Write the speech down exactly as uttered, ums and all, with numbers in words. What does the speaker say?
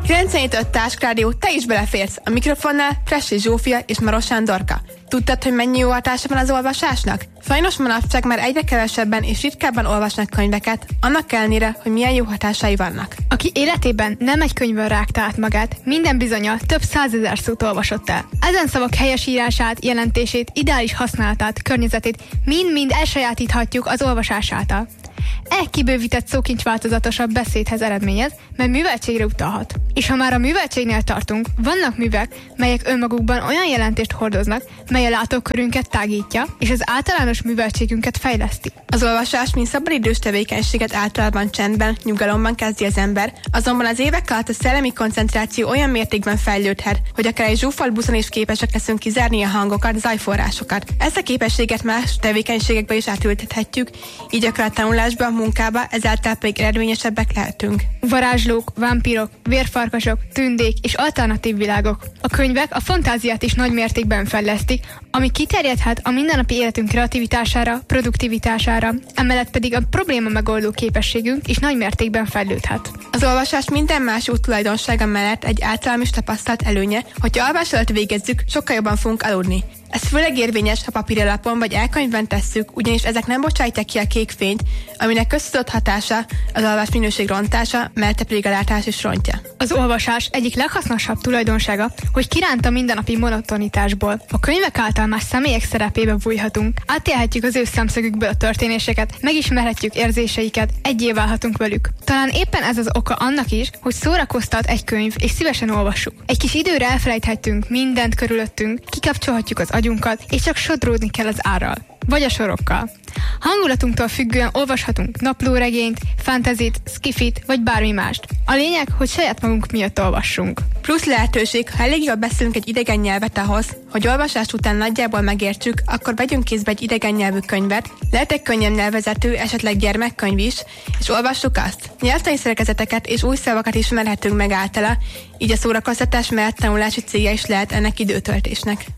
kilencvenhét öt Táskrádió, te is beleférsz. A mikrofonnál Fressy Zsófia és Maros Sándorka. Tudtad, hogy mennyi jó hatása van az olvasásnak? Sajnos manapság már egyre kevesebben és ritkábban olvasnak könyveket, annak ellenére, hogy milyen jó hatásai vannak. Aki életében nem egy könyvből rágta át magát, minden bizonnyal több százezer szót olvasott el. Ezen szavak helyesírását, jelentését, ideális használatát, környezetét mind-mind elsajátíthatjuk az olvasás által. Egy kibővített szókincs változatosabb beszédhez eredményez, mert műveltségre utalhat. És ha már a műveltségnél tartunk, vannak művek, melyek önmagukban olyan jelentést hordoznak, mely a látókörünket tágítja, és az általános műveltségünket fejleszti. Az olvasás, mint szabadidős tevékenységet általában csendben, nyugalomban kezdi az ember, azonban az évek alatt a szellemi koncentráció olyan mértékben fejlődhet, hogy akár egy zsúfolt buszon is képesek leszünk kizárni a hangokat, zajforrásokat. Ezt a képességet más tevékenységekbe is átültethetjük, így akár a tanulásba, munkába, ezáltal pedig eredményesebbek lehetünk. Varázslók, vámpírok, vérfarkasok, tündék és alternatív világok. A könyvek a fantáziát is nagy mértékben fejlesztik, ami kiterjedhet a mindennapi életünk kreativitására, produktivitására, emellett pedig a probléma megoldó képességünk is nagy mértékben fejlődhet. Az olvasás minden más út tulajdonsága mellett egy általam is tapasztalt előnye, hogyha alvás előtt végezzük, sokkal jobban fogunk aludni. Ez főleg érvényes, ha papíralapon vagy elkönyvben tesszük, ugyanis ezek nem bocsátják ki a kék fényt, aminek köztudott hatása az alvás minőség rontása, mellette pedig a látás is rontja. Az olvasás egyik leghasznosabb tulajdonsága, hogy kiránt a mindennapi monotonitásból. A könyvek által más személyek szerepébe bújhatunk, átélhetjük az ő szemszögükből a történéseket, megismerhetjük érzéseiket, egyé válhatunk velük. Talán éppen ez az oka annak is, hogy szórakoztat egy könyv, és szívesen olvassuk. Egy kis időre elfelejthetünk mindent körülöttünk, kikapcsolhatjuk az agyunkat, és csak sodródni kell az árral, vagy a sorokkal. Hangulatunktól függően olvashatunk naplóregényt, fantazit, skifit, vagy bármi mást. A lényeg, hogy saját magunk miatt olvassunk. Plusz lehetőség, ha elég jól beszélünk egy idegen nyelvet ahhoz, hogy olvasás után nagyjából megértsük, akkor vegyünk kézbe egy idegen nyelvű könyvet, lehet egy könnyebb nyelvezetű, esetleg gyermekkönyv is, és olvassuk azt. Nyelvtani szerkezeteket és új szavakat ismerhetünk meg általa, így a szórakoztatás mellett tanulási célja is lehet ennek időtöltésnek.